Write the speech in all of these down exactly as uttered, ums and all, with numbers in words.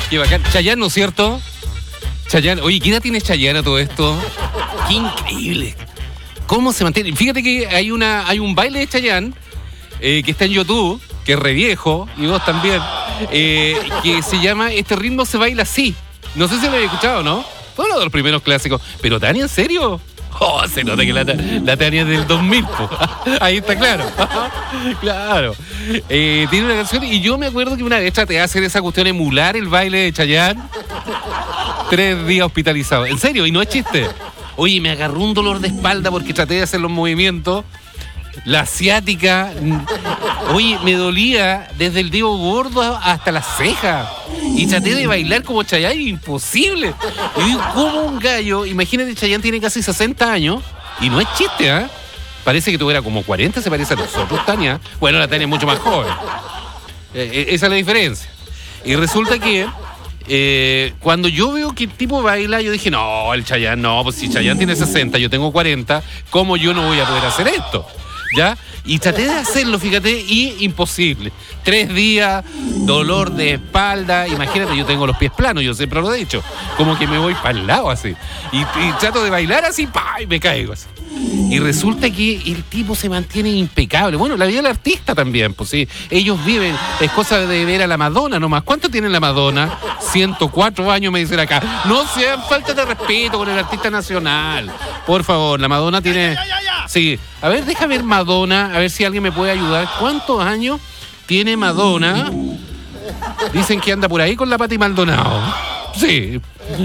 Qué bacán. Chayanne, ¿no es cierto? Chayanne. Oye, ¿qué edad tiene Chayanne a todo esto? Qué increíble. ¿Cómo se mantiene? Fíjate que hay una hay un baile de Chayanne eh, que está en YouTube, que es re viejo, y vos también, eh, que se llama Este ritmo se baila así. No sé si lo había escuchado, ¿no? Fue uno de los primeros clásicos. Pero, Tania, ¿en serio? Oh, se nota que la, la Tania es del dos mil, po. Ahí está claro. Claro. Eh, tiene una canción y yo me acuerdo que una vez traté de hacer esa cuestión, emular el baile de Chayanne. Tres días hospitalizado. En serio, y no es chiste. Oye, me agarró un dolor de espalda porque traté de hacer los movimientos. La asiática. Oye, me dolía desde el dedo gordo hasta la ceja. Y traté de bailar como Chayanne, imposible. Y digo, como un gallo, imagínate, Chayanne tiene casi sesenta años. Y no es chiste, ¿ah? ¿eh? Parece que tuviera como cuarenta, se parece a nosotros, Tania. Bueno, la Tania es mucho más joven. Eh, esa es la diferencia. Y resulta que eh, cuando yo veo que el tipo baila, yo dije, no, el Chayanne, no, pues si Chayanne tiene sesenta, yo tengo cuarenta, ¿cómo yo no voy a poder hacer esto? ¿Ya? Y traté de hacerlo, fíjate, y imposible. Tres días, dolor de espalda. Imagínate, yo tengo los pies planos, yo siempre lo he dicho. Como que me voy para el lado así. Y, y trato de bailar así, ¡pah! Y me caigo así. Y resulta que el tipo se mantiene impecable. Bueno, la vida del artista también, pues sí. Ellos viven, es cosa de ver a la Madonna nomás. ¿Cuánto tiene la Madonna? ciento cuatro años, me dicen acá. No sean falta de respeto con el artista nacional. Por favor, la Madonna tiene... Ya, ya, ya, ya. Sí, a ver, deja ver Madonna, a ver si alguien me puede ayudar. ¿Cuántos años tiene Madonna? Dicen que anda por ahí con la Pati Maldonado. Sí.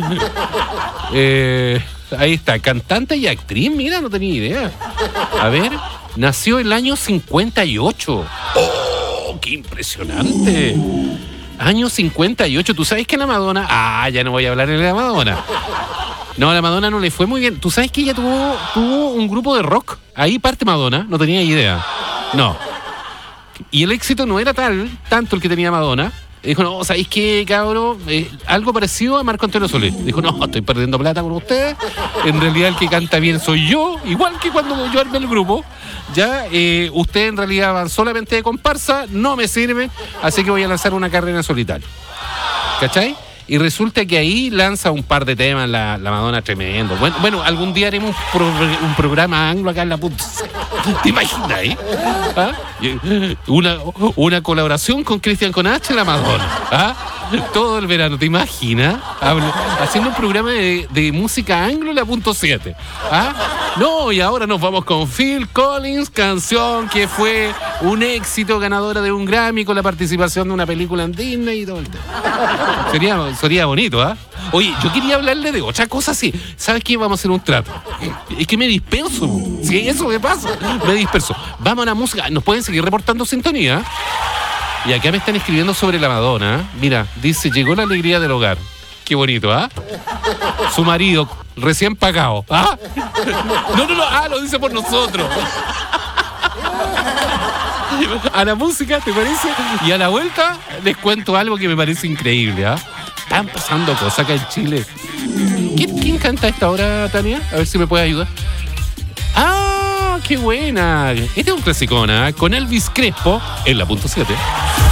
Eh, ahí está, cantante y actriz, mira, no tenía idea. A ver, nació el año cincuenta y ocho. ¡Oh, qué impresionante! Año cincuenta y ocho, ¿tú sabes que la Madonna... Ah, ya no voy a hablar de la Madonna. No, a la Madonna no le fue muy bien. ¿Tú sabes que ella tuvo, tuvo un grupo de rock? Ahí parte Madonna, no tenía idea. No. Y el éxito no era tal, tanto el que tenía Madonna. Dijo, no, ¿sabéis qué, cabrón? Eh, algo parecido a Marco Antonio Solís. Dijo, no, estoy perdiendo plata con ustedes. En realidad el que canta bien soy yo. Igual que cuando yo armé el grupo. Ya, eh, ustedes en realidad van solamente de comparsa, no me sirven, así que voy a lanzar una carrera solitaria. ¿Cachai? Y resulta que ahí lanza un par de temas la, la Madonna tremendo. Bueno, bueno, algún día haremos un, pro, un programa anglo acá en la punta. ¿Te imaginas, eh? ¿Ah? Una, una colaboración con Cristian con H, la Madonna. ¿Ah? Todo el verano, ¿te imaginas? Hablo, haciendo un programa de, de música anglo en la punto siete. ¿Ah? No, y ahora nos vamos con Phil Collins, canción que fue un éxito, ganadora de un Grammy con la participación de una película en Disney y todo el tema. Sería, sería bonito, ¿ah? ¿eh? Oye, yo quería hablarle de otra cosa así. ¿Sabes qué? Vamos a hacer un trato. Es que me disperso. Si eso me pasa, me disperso. Vamos a la música. ¿Nos pueden seguir reportando sintonía? Y acá me están escribiendo sobre la Madonna. Mira, dice, llegó la alegría del hogar. Qué bonito, ¿ah? ¿eh? Su marido, recién pagado. ¿Ah? No, no, no, ah, lo dice por nosotros. A la música, ¿te parece? Y a la vuelta les cuento algo que me parece increíble, ¿ah? ¿eh? Están pasando cosas acá en Chile. ¿Quién, quién canta a esta hora, Tania? A ver si me puede ayudar. ¡Ah, qué buena! Este es un clasicón, ¿eh? Con Elvis Crespo en la punto siete.